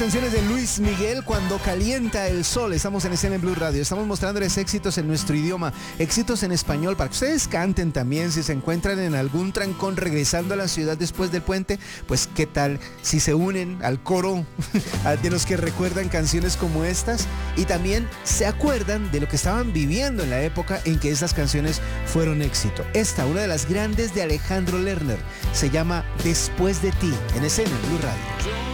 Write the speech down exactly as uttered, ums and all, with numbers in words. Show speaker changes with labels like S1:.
S1: Canciones de Luis Miguel, Cuando calienta el sol. Estamos en Escena en Blue Radio. Estamos mostrándoles éxitos en nuestro idioma, éxitos en español, para que ustedes canten también. Si se encuentran en algún trancón regresando a la ciudad después del puente, pues qué tal si se unen al coro de los que recuerdan canciones como estas y también se acuerdan de lo que estaban viviendo en la época en que estas canciones fueron éxito. Esta, una de las grandes de Alejandro Lerner, se llama Después de ti, en Escena en Blue Radio.